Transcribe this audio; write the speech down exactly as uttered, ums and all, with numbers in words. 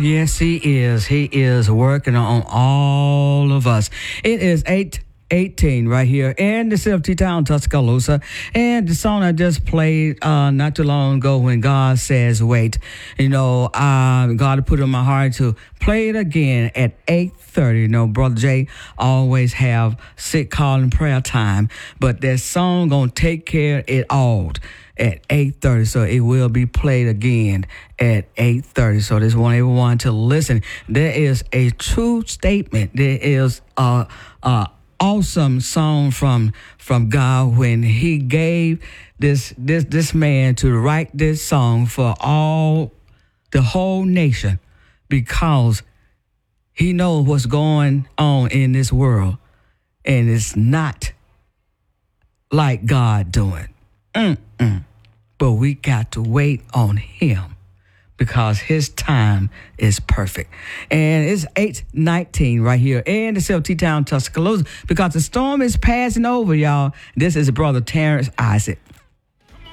yes, he is. He is working on all of us. It is eight eighteen right here in the city of T-Town, Tuscaloosa. And the song I just played uh, not too long ago, When God Says Wait. You know, uh, God put it in my heart to play it again at eight thirty. You know, Brother Jay always have sick call and prayer time. But that song going to take care of it all at eight thirty, so it will be played again at eight thirty. So I just want everyone to listen. There is a true statement. There is a, a awesome song from from God when He gave this this this man to write this song for all the whole nation, because He knows what's going on in this world, and it's not like God doing. Mm-mm. But we got to wait on Him because His time is perfect. And it's eight nineteen right here in the city of T-Town, Tuscaloosa, because the storm is passing over, y'all. This is Brother Terrence Isaac.